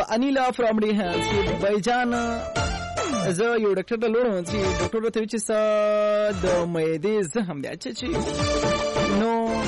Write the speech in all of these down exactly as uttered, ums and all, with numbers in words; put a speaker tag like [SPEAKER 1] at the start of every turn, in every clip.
[SPEAKER 1] انیلا فرام ریهانس بایجان زه یو ډاکټر ته لوړم چې ډاکټر ته چې څه د معدې زخم دی چې نو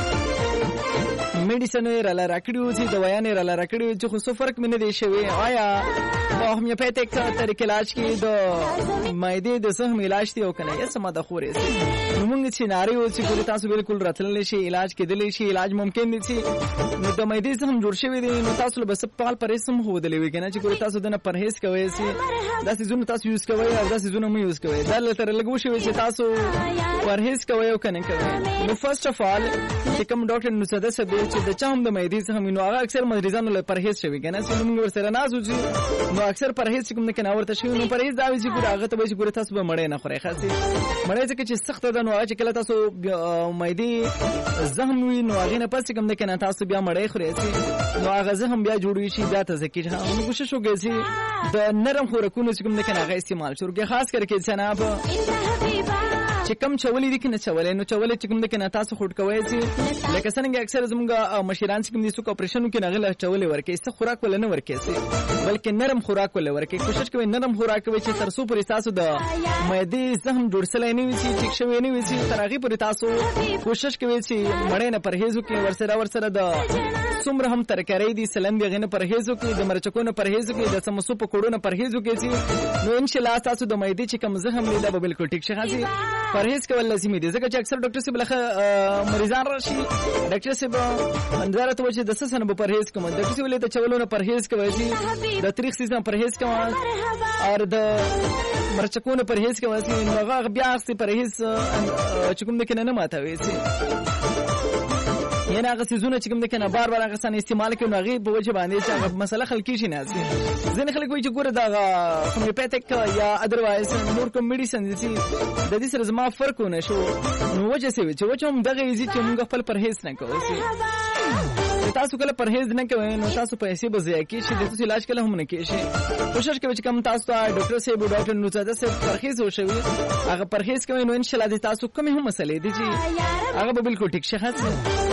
[SPEAKER 1] میډیسن یې راله راکړي چې دوايانې راله راکړي چې خو څه فرق مې نه دی شوی. آیا په هومیوپیتیک طریقې علاج کې د معدې د زخم علاج دی او کنه یې سم د خورې نو موږ چې ناری و چې ګوري تاسو بالکل راتللی شي علاج کېدلی شي علاج ممکن دی چې نو د معدې زخم جوړ شوی دی نو تاسو له بس پال پرهیز هم هودلې وي کنه چې ګوري تاسو دنه پرهیز کوئ چې داسې زونه تاسو یوز کوئ او داسې زونه مو یوز کوئ دا لته لګو شوی چې تاسو پرهیز کوئ او کنه کوئ. نو فرست اف آل چې کوم ډاکټر نو ساده سبه چې د چا هم د معدې څخه نو هغه اکثر مریضانو له پرهیز شوی کنه چې موږ ورسره نازو چې نو اکثر پرهیز کوم نه کنه ورته شوی نو پرهیز دا وی چې ګور هغه ته به چې ګور تاسو به مړې نه خوري خاصه مړې چې سخت ده نو هغه چې کله تاسو معدې زخم وي نو هغه نه پس کوم نه کنه تاسو بیا مړې خوري نو هغه زخم بیا جوړوي شي دا ته ځکه موږ کوشش وکړو چې د نرم خوراکونو چې کوم نه کنه هغه استعمال شروع خاص کر کې جناب چې کم چولې دي کنه چولې نو چولې چې کوم د کنه تاسو خود کوی چې لکه څنګه اکثر زموږ مشران چې کوم دي سو اپریشنو کې نغله چولې ورکې څه خوراک ول نه ورکې سي بلکې نرم خوراک ول ورکې کوشش کوي نرم خوراک کوي چې تر څو پر تاسو د معدې زخم جوړ سلای نه وي چې چک شوی نه وي چې ترغه پر تاسو کوشش کوي چې مړې نه پرهیز وکړي ورسره ورسره د څومره هم ترکارې دي سلند غنه پرهیز وکړي د مرچکو نه پرهیز وکړي د سموسو پکوړو نه پرهیز وکړي نو ان شاء الله تاسو د معدې چې کوم زخم لیدا به بالکل ټیک شي خاصي پرهیز کول لازمي دي ځکه چې اکثر ډاکټر صاحب لخه مریضان راشي ډاکټر صاحب اندازه ته چې د څه سن به پرهیز کوم ډاکټر صاحب له چولونو پرهیز کوي چې د تاریخ سیزن پرهیز کوي او د مرچکو نه پرهیز کوي چې هغه بیا اخته پرهیز چې کوم نه کنه نه ماتوي چې یعنی هغه سيزونه چې کوم د کنه بار بار هغه سن استعمال کوي نو هغه په وجه باندې چې هغه مسله خلکی شي نه ځین خلک وایي چې ګوره دا هومیوپیتیک یا ادروایز نور کوم میډیسن دي چې د دې سره زما فرق نه شو نو وجه څه وي چې وجه هم دغه ایزي چې موږ خپل پرهیز نه کوو تاسو کله پرهیز نه کوئ نو تاسو پیسې به ضایع کیږي د تاسو علاج کله هم نه کیږي کوشش کوئ چې کوم تاسو ته ډاکټر صاحب ډاکټر نو څه څه پرهیز وشوي هغه پرهیز کوئ نو ان شاء الله تاسو کومه هم مسلې دي چې هغه به بالکل ټیک شي خاص